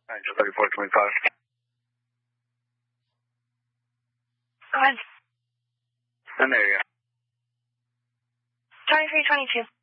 Angel 3425. Go ahead. And there you go. 2322.